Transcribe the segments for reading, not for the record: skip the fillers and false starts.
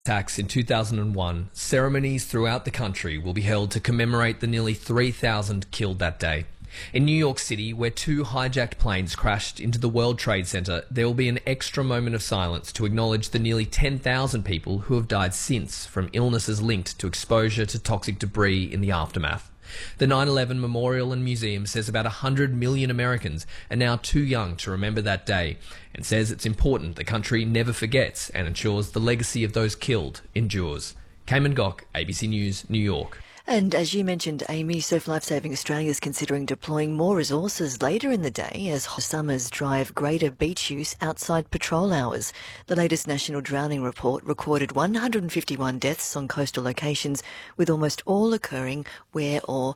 attacks in 2001, ceremonies throughout the country will be held to commemorate the nearly 3,000 killed that day. In New York City, where two hijacked planes crashed into the World Trade Center, there will be an extra moment of silence to acknowledge the nearly 10,000 people who have died since from illnesses linked to exposure to toxic debris in the aftermath. The 9/11 Memorial and Museum says about 100 million Americans are now too young to remember that day, and says it's important the country never forgets and ensures the legacy of those killed endures. Cayman Gok, ABC News, New York. And as you mentioned, Amy, Surf Lifesaving Australia is considering deploying more resources later in the day as hot summers drive greater beach use outside patrol hours. The latest National Drowning Report recorded 151 deaths on coastal locations, with almost all occurring where or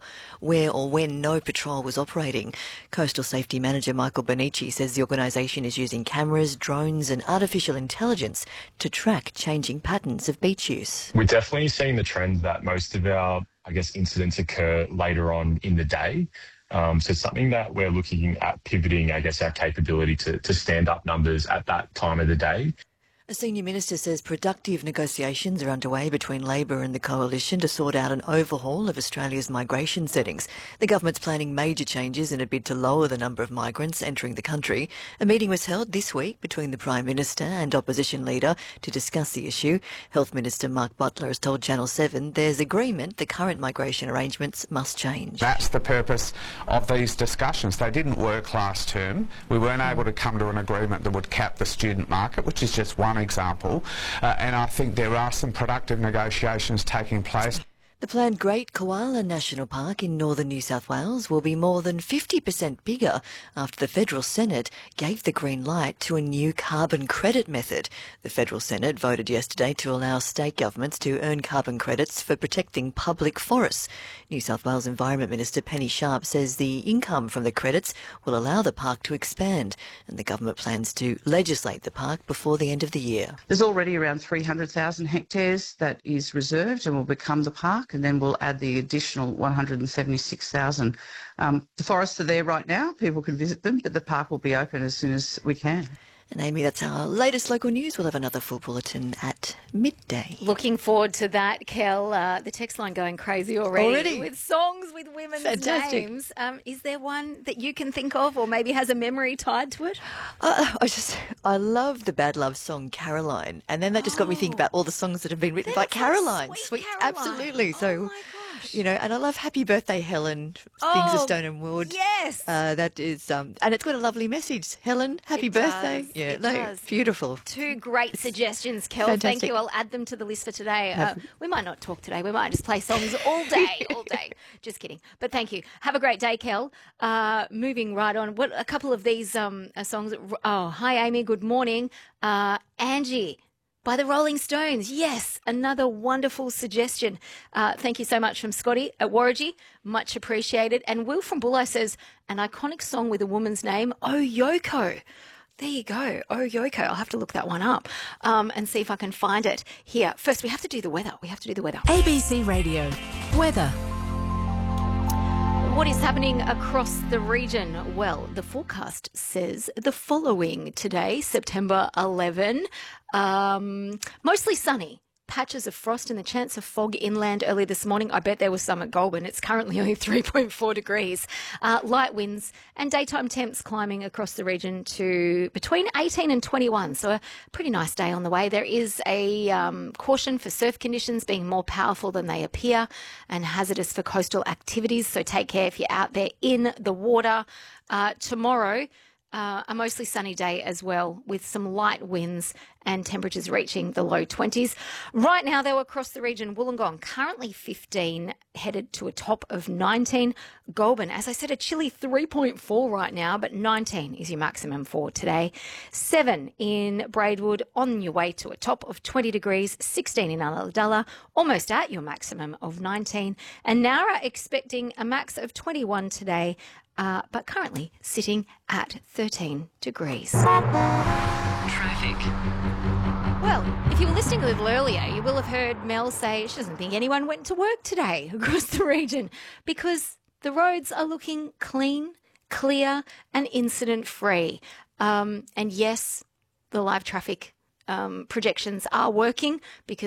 when no patrol was operating. Coastal Safety Manager Michael Bonici says the organisation is using cameras, drones and artificial intelligence to track changing patterns of beach use. We're definitely seeing the trend that most of our incidents occur later on in the day. So it's something that we're looking at pivoting, our capability to stand up numbers at that time of the day. A senior minister says productive negotiations are underway between Labor and the Coalition to sort out an overhaul of Australia's migration settings. The government's planning major changes in a bid to lower the number of migrants entering the country. A meeting was held this week between the Prime Minister and Opposition Leader to discuss the issue. Health Minister Mark Butler has told Channel 7 there's agreement the current migration arrangements must change. That's the purpose of these discussions. They didn't work last term. We weren't able to come to an agreement that would cap the student market, which is just one example, and I think there are some productive negotiations taking place. The planned Great Koala National Park in northern New South Wales will be more than 50% bigger after the Federal Senate gave the green light to a new carbon credit method. The Federal Senate voted yesterday to allow state governments to earn carbon credits for protecting public forests. New South Wales Environment Minister Penny Sharp says the income from the credits will allow the park to expand, and the government plans to legislate the park before the end of the year. There's already around 300,000 hectares that is reserved and will become the park, and then we'll add the additional 176,000. The forests are there right now. People can visit them, but the park will be open as soon as we can. And Amy, that's our latest local news. We'll have another full bulletin at midday. Looking forward to that, Kel. The text line going crazy already. With songs with women's names. Is there one that you can think of or maybe has a memory tied to it? I love the Bad Love song Caroline. And then that just got me thinking about all the songs that have been written by Caroline. Sweet Caroline. Absolutely. So, my gosh. you know, and I love Happy Birthday, Helen. Things of Stone and Wood. Yes. That is, and it's got a lovely message. Helen, happy birthday. Does. Yeah, It no, does. Beautiful. Two great suggestions, Kel. Fantastic. Thank you. I'll add them to the list for today. We might not talk today. We might just play songs all day, all day. Just kidding. But thank you. Have a great day, Kel. Moving right on. What a couple of these songs. Oh, hi, Amy. Good morning. Angie by the Rolling Stones. Yes, another wonderful suggestion. Thank you so much from Scotty at Warragee. Much appreciated. And Will from Bulli says, an iconic song with a woman's name, Oh Yoko. There you go. Oh Yoko. I'll have to look that one up and see if I can find it here. First, we have to do the weather. ABC Radio. Weather. What is happening across the region? Well, the forecast says the following today, September 11. Mostly sunny. Patches of frost and the chance of fog inland early this morning. I bet there was some at Goulburn. It's currently only 3.4 degrees. Light winds and daytime temps climbing across the region to between 18 and 21. So a pretty nice day on the way. There is a caution for surf conditions being more powerful than they appear and hazardous for coastal activities. So take care if you're out there in the water. Tomorrow, a mostly sunny day as well, with some light winds and temperatures reaching the low 20s. Right now, though, across the region, Wollongong currently 15, headed to a top of 19. Goulburn, as I said, a chilly 3.4 right now, but 19 is your maximum for today. 7 in Braidwood, on your way to a top of 20 degrees. 16 in Ulladulla, almost at your maximum of 19. And Nowra expecting a max of 21 today, but currently sitting at 13 degrees. Traffic. Well, if you were listening a little earlier, you will have heard Mel say she doesn't think anyone went to work today across the region because the roads are looking clean, clear and incident-free. And yes, the live traffic projections are working because